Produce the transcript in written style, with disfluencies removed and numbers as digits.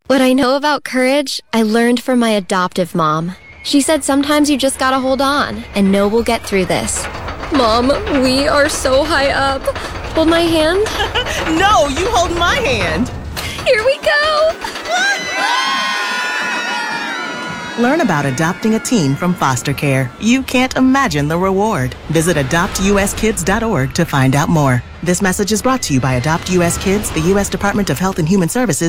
What I know about courage, I learned from my adoptive mom. She said sometimes you just gotta hold on and know we'll get through this. Mom, we are so high up. Hold my hand. No, you hold my hand. Here we go. Learn about adopting a teen from foster care. You can't imagine the reward. Visit adoptuskids.org to find out more. This message is brought to you by Adopt US Kids, the U.S. Department of Health and Human Services,